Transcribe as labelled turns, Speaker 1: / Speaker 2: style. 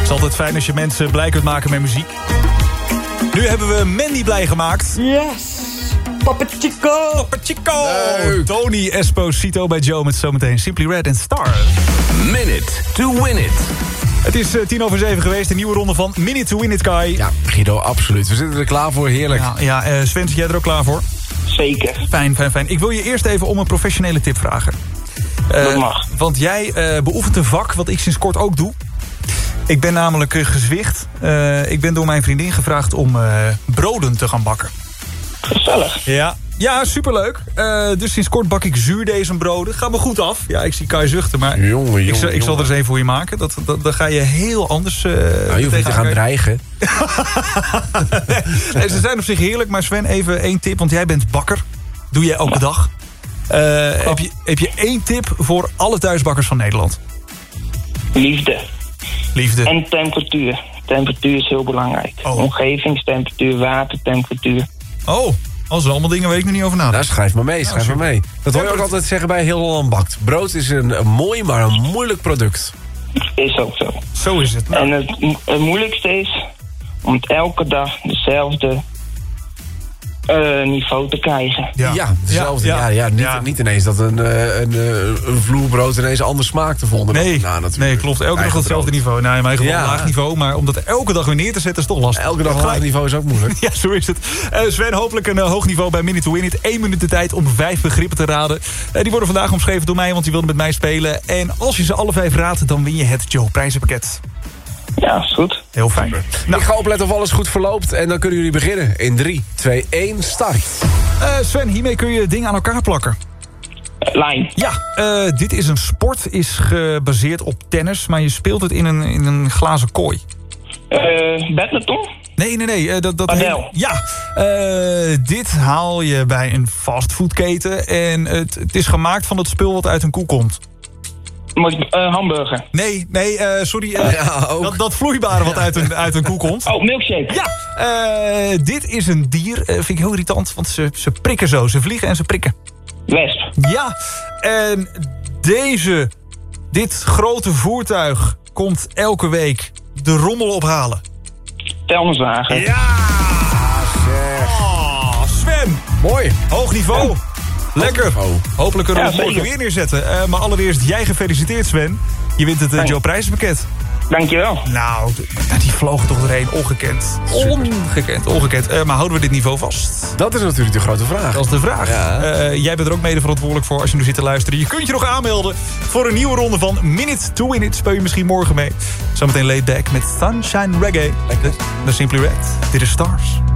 Speaker 1: is altijd fijn als je mensen blij kunt maken met muziek. Nu hebben we Mandy blij gemaakt.
Speaker 2: Yes! Papa Chico!
Speaker 1: Papa Chico! Tony Esposito bij Joe met zometeen Simply Red en Stars.
Speaker 3: Minute to win it.
Speaker 1: Het is 6:10 geweest, een nieuwe ronde van Minute to Win It, Kai.
Speaker 4: Ja, Guido, absoluut. We zitten er klaar voor, heerlijk.
Speaker 1: Ja, Sven, zit jij er ook klaar voor?
Speaker 2: Zeker.
Speaker 1: Fijn. Ik wil je eerst even om een professionele tip vragen.
Speaker 2: Dat mag.
Speaker 1: Want jij beoefent een vak wat ik sinds kort ook doe. Ik ben namelijk gezwicht. Ik ben door mijn vriendin gevraagd om broden te gaan bakken.
Speaker 2: Gezellig.
Speaker 1: Ja, superleuk. Dus sinds kort bak ik zuurdesembroden. Gaat me goed af. Ja, ik zie Kai zuchten, maar ik zal er eens even voor je maken. Dan ga je heel anders...
Speaker 4: je hoeft niet te gaan dreigen.
Speaker 1: Nee, ze zijn op zich heerlijk, maar Sven, even één tip. Want jij bent bakker. Doe jij elke dag. Heb je één tip voor alle thuisbakkers van Nederland? Liefde.
Speaker 2: En temperatuur. Temperatuur is heel belangrijk. Omgevingstemperatuur, watertemperatuur.
Speaker 1: Dat zijn allemaal dingen waar ik nog niet over nadenk.
Speaker 4: Nou, schrijf maar mee. Dat hoor je ook altijd zeggen bij Heel Holland Bakt. Brood is een mooi, maar een moeilijk product.
Speaker 2: Is ook zo.
Speaker 1: Zo is het.
Speaker 2: En het moeilijkste is om het elke dag dezelfde niveau te krijgen.
Speaker 4: Dezelfde. Ja, niet ineens dat een vloerbrood ineens anders smaakt de volgende dag.
Speaker 1: Nee, klopt. Elke dag hetzelfde niveau. Nou, in mijn geval laag niveau, maar om dat elke dag weer neer te zetten is toch lastig.
Speaker 4: Elke dag laag niveau is ook moeilijk.
Speaker 1: Ja, zo is het. Sven, hopelijk een hoog niveau bij Minute to Win It. 1 minuut de tijd om 5 begrippen te raden. Die worden vandaag omschreven door mij, want die wilde met mij spelen. En als je ze alle 5 raadt, dan win je het Joe prijzenpakket.
Speaker 2: Ja, is goed.
Speaker 1: Heel fijn.
Speaker 4: Ik ga opletten of alles goed verloopt. En dan kunnen jullie beginnen. In 3, 2, 1, start.
Speaker 1: Sven, hiermee kun je dingen aan elkaar plakken.
Speaker 2: Lijn.
Speaker 1: Ja, dit is een sport, is gebaseerd op tennis. Maar je speelt het in een glazen kooi.
Speaker 2: Badminton?
Speaker 1: Nee.
Speaker 2: Padel.
Speaker 1: Dit haal je bij een fastfoodketen. En het is gemaakt van het spul wat uit een koe komt.
Speaker 2: Hamburger.
Speaker 1: Nee, sorry. Dat vloeibare wat uit een koe komt.
Speaker 2: Milkshake.
Speaker 1: Ja, dit is een dier. Vind ik heel irritant, want ze prikken zo. Ze vliegen en ze prikken.
Speaker 2: Wesp.
Speaker 1: Ja, en dit grote voertuig komt elke week de rommel ophalen.
Speaker 2: Vuilniswagen.
Speaker 1: Ja! Sven.
Speaker 4: Mooi.
Speaker 1: Hoog niveau. Ja. Lekker. Hopelijk kunnen we het morgen weer neerzetten. Maar allereerst, jij gefeliciteerd, Sven. Je wint het Joe prijzenpakket.
Speaker 2: Dankjewel.
Speaker 1: Nou, die vlogen toch doorheen. Ongekend. Ongekend. Maar houden we dit niveau vast?
Speaker 4: Dat is natuurlijk de grote vraag.
Speaker 1: Dat is de vraag. Ja. Jij bent er ook mede verantwoordelijk voor als je nu zit te luisteren. Je kunt je nog aanmelden voor een nieuwe ronde van Minute to Win It. Speel je misschien morgen mee. Zometeen Laid Back met Sunshine Reggae. De Simply Red. Dit is Stars.